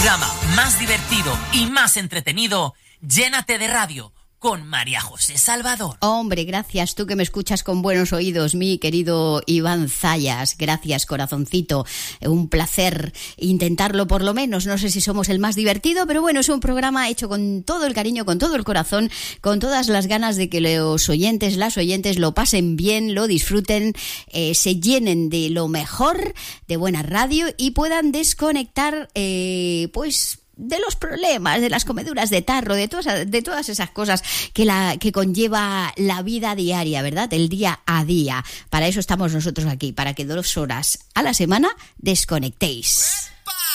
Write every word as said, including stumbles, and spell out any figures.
Programa más divertido y más entretenido, Llénate de Radio, con María José Salvador. Hombre, gracias, tú que me escuchas con buenos oídos, mi querido Iván Zayas. Gracias, corazoncito. Un placer intentarlo por lo menos. No sé si somos el más divertido, pero bueno, es un programa hecho con todo el cariño, con todo el corazón, con todas las ganas de que los oyentes, las oyentes lo pasen bien, lo disfruten, eh, se llenen de lo mejor, de buena radio y puedan desconectar, eh, pues... de los problemas, de las comeduras de tarro, de todas, de todas esas cosas que, la, que conlleva la vida diaria, ¿verdad? El día a día. Para eso estamos nosotros aquí, para que dos horas a la semana desconectéis.